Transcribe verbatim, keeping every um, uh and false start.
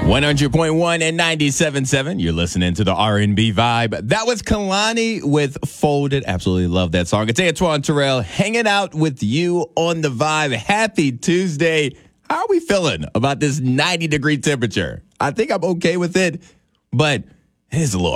one hundred point one and ninety-seven point seven. You're listening to the R and B Vibe. That was Kalani with Folded. Absolutely love that song. It's Antoine Terrell hanging out with you on the Vibe. Happy Tuesday. How are we feeling about this ninety degree temperature? I think I'm okay with it, but it is a little